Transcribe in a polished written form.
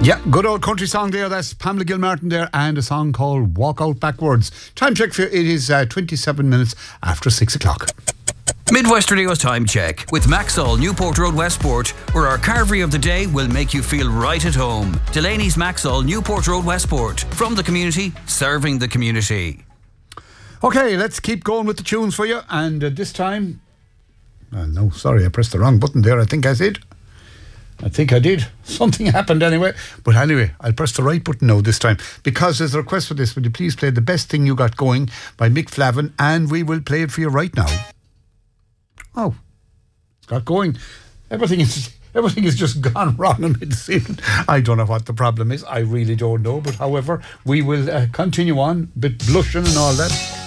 Yeah, good old country song there. That's Pamela Gilmartin there, and a song called Walk Out Backwards. Time check for you. It is 27 minutes after 6 o'clock. Midwest Radio's time check with Maxall, Newport Road, Westport, where our carvery of the day will make you feel right at home. Delaney's Maxall, Newport Road, Westport. From the community, serving the community. Okay, let's keep going with the tunes for you. And this time... no, sorry, I pressed the wrong button there. I think I did. Something happened anyway. But anyway, I'll press the right button now this time. Because there's a request for this. Would you please play The Best Thing You Got Going by Mick Flavin? And we will play it for you right now. Oh, it's got going. Everything is just gone wrong on me this evening. I don't know what the problem is. I really don't know. But however, we will continue on. A bit blushing and all that.